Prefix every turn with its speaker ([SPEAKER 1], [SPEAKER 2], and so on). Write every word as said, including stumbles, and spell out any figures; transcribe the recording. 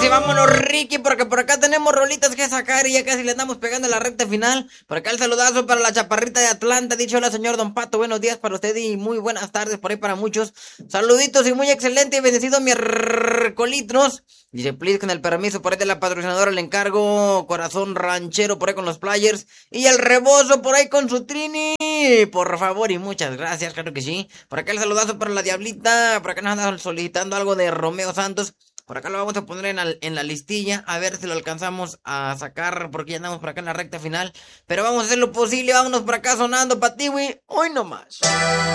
[SPEAKER 1] sí, vámonos, Ricky, porque por acá tenemos rolitas que sacar y ya casi le andamos pegando a la recta final. Por acá el saludazo para la chaparrita de Atlanta. Dicho hola, señor Don Pato. Buenos días para usted y muy buenas tardes por ahí para muchos. Saluditos y muy excelente y bendecido miércolitros. Dice, please, con el permiso por ahí de la patrocinadora, le encargo corazón ranchero por ahí con los players. Y el rebozo por ahí con su trini. Por favor y muchas gracias, claro que sí. Por acá el saludazo para la diablita. Por acá nos andan solicitando algo de Romeo Santos. Por acá lo vamos a poner en la, en la listilla, a ver si lo alcanzamos a sacar, porque ya andamos por acá en la recta final. Pero vamos a hacer lo posible, vámonos por acá sonando, Patiwi, hoy nomás.